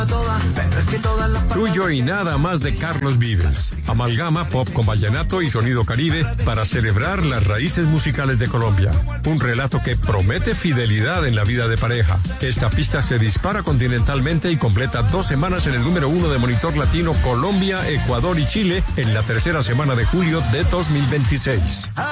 Tuyo y nada más de Carlos Vives. Amalgama pop con vallenato y sonido caribe para celebrar las raíces musicales de Colombia. Un relato que promete fidelidad en la vida de pareja. Esta pista se dispara continentalmente y completa 2 semanas en el número 1 de Monitor Latino Colombia, Ecuador y Chile en la tercera semana de julio de 2026.